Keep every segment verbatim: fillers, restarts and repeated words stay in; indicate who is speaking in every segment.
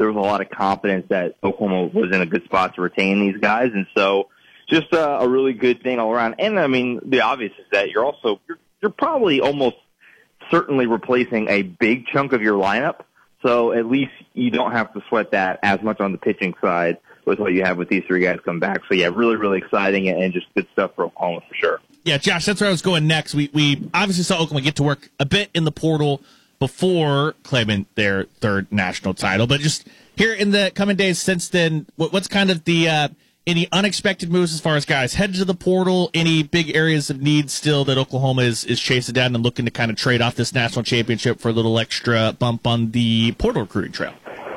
Speaker 1: there was a lot of confidence that Oklahoma was in a good spot to retain these guys. And so just uh, a really good thing all around. And, I mean, the obvious is that you're also you're, you're probably almost certainly replacing a big chunk of your lineup. So at least you don't have to sweat that as much on the pitching side with what you have with these three guys come back. So, yeah, really, really exciting and just good stuff for Oklahoma for sure.
Speaker 2: Yeah, Josh, that's where I was going next. We we obviously saw Oklahoma get to work a bit in the portal before claiming their third national title. But just here in the coming days since then, what, what's kind of the uh, any unexpected moves as far as guys headed to the portal, any big areas of need still that Oklahoma is, is chasing down and looking to kind of trade off this national championship for a little extra bump on the portal recruiting trail?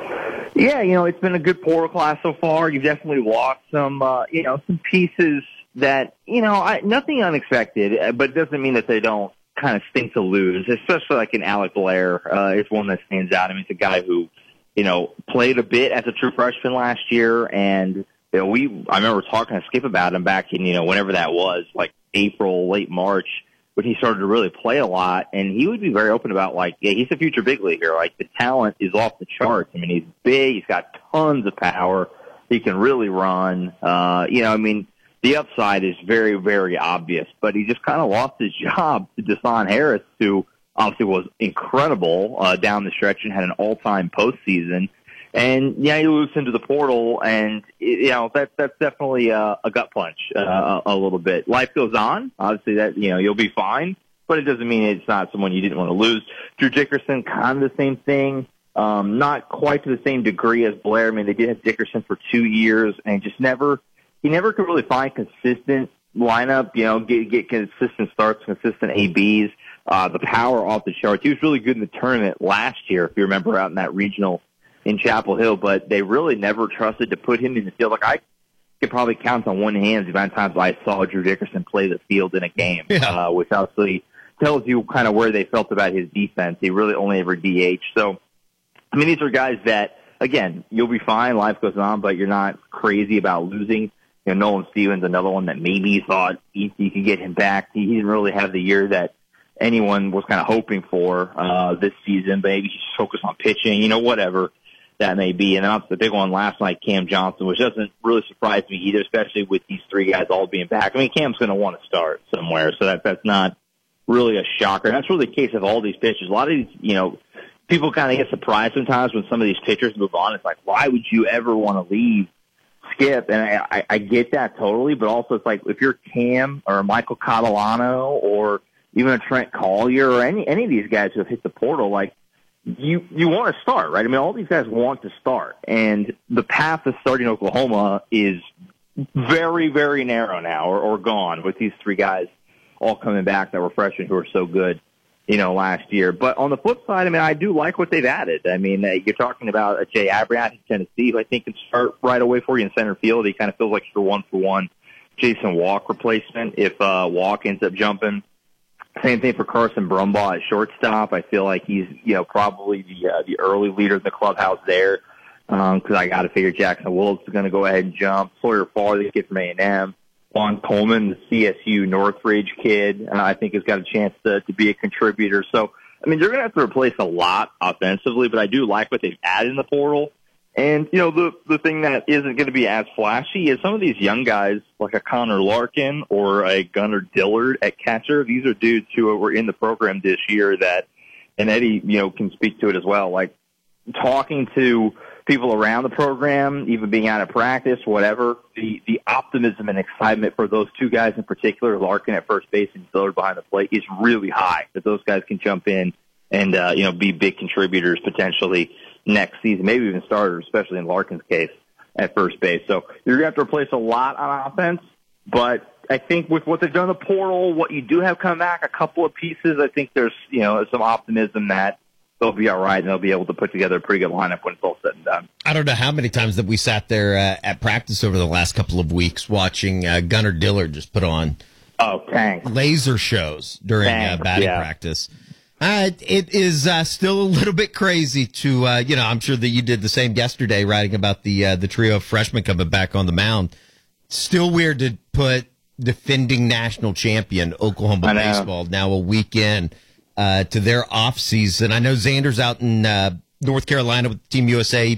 Speaker 1: Yeah, you know, it's been a good portal class so far. You've definitely lost some, uh, you know, some pieces that, you know, I, nothing unexpected, but it doesn't mean that they don't kind of stink to lose, especially like in Alec Blair. Uh, it's one that stands out. I mean, it's a guy who, you know, played a bit as a true freshman last year, and, you know, we, I remember talking to Skip about him back in, you know, whenever that was, like April, late March, when he started to really play a lot, and he would be very open about, like, yeah, he's a future big leaguer. Like, the talent is off the charts. I mean, he's big, he's got tons of power, he can really run. Uh, you know, I mean, the upside is very, very obvious, but he just kind of lost his job to Deshaun Harris, who obviously was incredible uh, down the stretch and had an all-time postseason. And, yeah, he moves into the portal, and, you know, that, that's definitely a, a gut punch uh, a, a little bit. Life goes on. Obviously, that, you know, you'll be fine, but it doesn't mean it's not someone you didn't want to lose. Drew Dickerson, kind of the same thing. Um, not quite to the same degree as Blair. I mean, they did have Dickerson for two years, and just never – he never could really find consistent lineup, you know, get, get consistent starts, consistent A Bs, uh, the power off the charts. He was really good in the tournament last year, if you remember, out in that regional in Chapel Hill, but they really never trusted to put him in the field. Like, I could probably count on one hand the amount of times I saw Drew Dickerson play the field in a game, yeah. uh, which obviously tells you kind of where they felt about his defense. He really only ever D H. So, I mean, these are guys that, again, you'll be fine, life goes on, but you're not crazy about losing. You know, Nolan Stevens, another one that maybe you thought you, you could get him back. He didn't really have the year that anyone was kind of hoping for uh, this season. But maybe just focus on pitching, you know, whatever that may be. And then the big one last night, Cam Johnson, which doesn't really surprise me either, especially with these three guys all being back. I mean, Cam's going to want to start somewhere, so that that's not really a shocker. And that's really the case of all these pitchers. A lot of these, you know, people kind of get surprised sometimes when some of these pitchers move on. It's like, why would you ever want to leave Skip? And I, I, I get that totally, but also it's like if you're Cam or Michael Catalano or even a Trent Collier or any any of these guys who have hit the portal, like you you want to start, right? I mean, all these guys want to start, and the path to starting Oklahoma is very, very narrow now, or, or gone with these three guys all coming back that were freshmen who are so good, you know, last year. But on the flip side, I mean, I do like what they've added. I mean, uh, you're talking about a Jay Abraham in Tennessee, who I think can start right away for you in center field. He kind of feels like your one-for-one Jason Walk replacement if uh, Walk ends up jumping. Same thing for Carson Brumbaugh at shortstop. I feel like he's, you know, probably the uh, the early leader in the clubhouse there because um, I got to figure Jackson Williams is going to go ahead and jump. Sawyer Farley, the kid from A and M. Juan Coleman, the C S U Northridge kid, uh, I think has got a chance to, to be a contributor. So, I mean, they're going to have to replace a lot offensively, but I do like what they've added in the portal. And, you know, the the thing that isn't going to be as flashy is some of these young guys, like a Connor Larkin or a Gunnar Dillard at catcher. These are dudes who were in the program this year that, and Eddie, you know, can speak to it as well, like talking to people around the program, even being out of practice, whatever, the, the optimism and excitement for those two guys in particular, Larkin at first base and Dillard behind the plate, is really high, that those guys can jump in and, uh, you know, be big contributors potentially next season, maybe even starters, especially in Larkin's case at first base. So you're going to have to replace a lot on offense, but I think with what they've done in the portal, what you do have come back, a couple of pieces, I think there's, you know, some optimism that they'll be all right and they'll be able to put together a pretty good lineup when it's all said and done.
Speaker 3: I don't know how many times that we sat there uh, at practice over the last couple of weeks watching uh, Gunnar Dillard just put on
Speaker 1: oh, tank.
Speaker 3: laser shows during
Speaker 1: Tank,
Speaker 3: uh, batting
Speaker 1: yeah.
Speaker 3: practice. Uh, it is uh, still a little bit crazy to, uh, you know, I'm sure that you did the same yesterday writing about the uh, the trio of freshmen coming back on the mound. Still weird to put defending national champion Oklahoma baseball now a week in uh, to their off season. I know Xander's out in uh, North Carolina with Team U S A.